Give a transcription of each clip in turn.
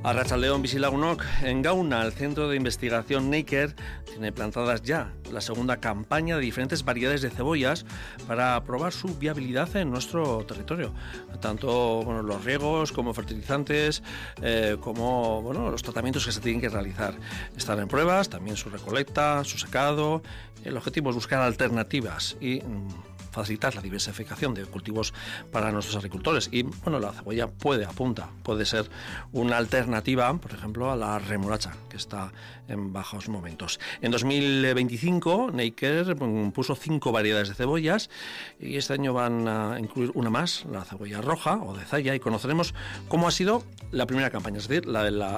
Arratsaldeon bizilagunok, en Gauna, el Centro de Investigación Neiker tiene plantadas ya la segunda campaña de diferentes variedades de cebollas para probar su viabilidad en nuestro territorio. Tanto los riegos como fertilizantes, como los tratamientos que se tienen que realizar. Están en pruebas, también su recolecta, su secado. El objetivo es buscar alternativas y facilitar la diversificación de cultivos para nuestros agricultores. Y la cebolla puede ser una alternativa, por ejemplo, a la remolacha, que está en bajos momentos. En 2025, Neiker puso 5 variedades de cebollas y este año van a incluir una más, la cebolla roja o de zaya, y conoceremos cómo ha sido la primera campaña, es decir, la de la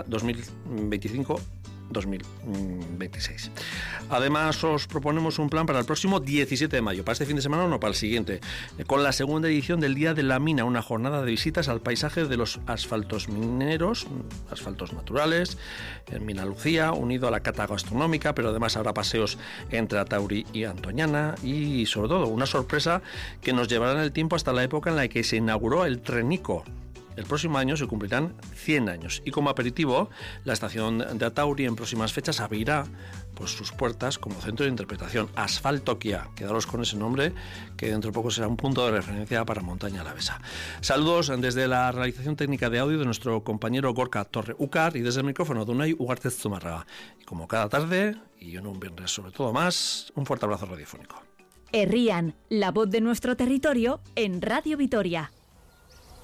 2025-2026. Además, os proponemos un plan para el próximo 17 de mayo, para este fin de semana o no, para el siguiente, con la segunda edición del Día de la Mina, una jornada de visitas al paisaje de los asfaltos mineros, asfaltos naturales, en Mina Lucía, unido a la cata gastronómica, pero además habrá paseos entre Atauri y Antoñana y, sobre todo, una sorpresa que nos llevará en el tiempo hasta la época en la que se inauguró el Trenico. El próximo año se cumplirán 100 años y como aperitivo la estación de Atauri en próximas fechas abrirá sus puertas como centro de interpretación, Asfaltokia. Quedaros con ese nombre que dentro de poco será un punto de referencia para Montaña Alavesa. Saludos desde la realización técnica de audio de nuestro compañero Gorka Torre Ucar y desde el micrófono de Unai Ugarte Zumarraga. Y como cada tarde y en un viernes sobre todo más, un fuerte abrazo radiofónico. Herrian, la voz de nuestro territorio en Radio Vitoria.